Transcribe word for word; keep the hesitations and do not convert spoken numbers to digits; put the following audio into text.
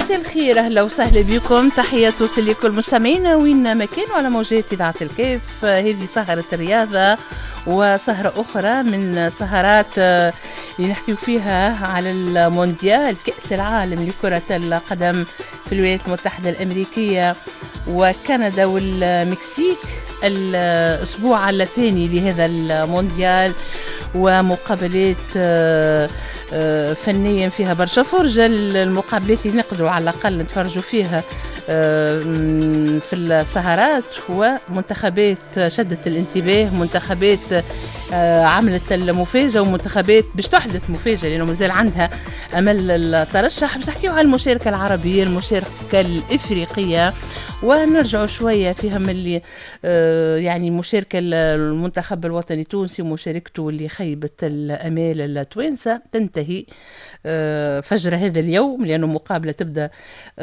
مساء الخير، اهلا وسهلا بكم. تحيه توصل لكل مستمعينا وين ما كانوا على موجات اذاعه الكيف. هذه سهره الرياضه وسهره اخرى من سهرات اللي نحكيو فيها على المونديال كاس العالم لكره القدم في الولايات المتحده الامريكيه وكندا والمكسيك. الاسبوع الثاني لهذا المونديال ومقابلات فنيا فيها برشا فرجة. المقابلات اللي نقدروا على الأقل نتفرجوا فيها في السهرات هو منتخبات شدت الانتباه، منتخبات عملت المفاجأة ومنتخبات باش تحدث مفاجأة لأنه مازال عندها أمل الترشح. باش نحكيو على المشاركة العربية، المشاركة الإفريقية، ونرجعوا شوية فيهم اللي يعني مشاركة المنتخب الوطني التونسي ومشاركته اللي خيبت الأمال التوانسة تنتهي فجر هذا اليوم لأنه مقابلة تبدأ